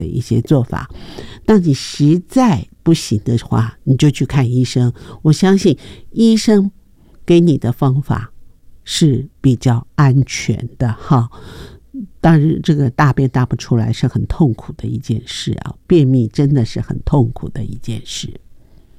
的一些做法。当你实在不行的话，你就去看医生。我相信医生给你的方法是比较安全的哈。当然这个大便大不出来是很痛苦的一件事啊，便秘真的是很痛苦的一件事。